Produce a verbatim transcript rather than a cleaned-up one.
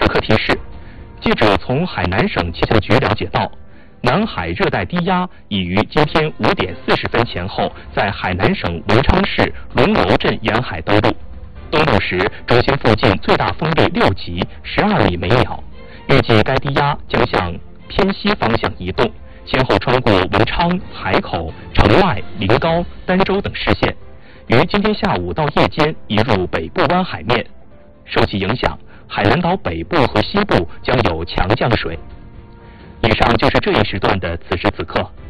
刻提示：记者从海南省气象局了解到，南海热带低压已于今天五点四十分前后在海南省文昌市龙楼镇沿海登陆。登陆时，中心附近最大风力六级，十二米每秒。预计该低压将向偏西方向移动，先后穿过文昌、海口、城外、临高、儋州等市县，于今天下午到夜间移入北部湾海面。受其影响，海南岛北部和西部将有强降水。以上就是这一时段的此时此刻。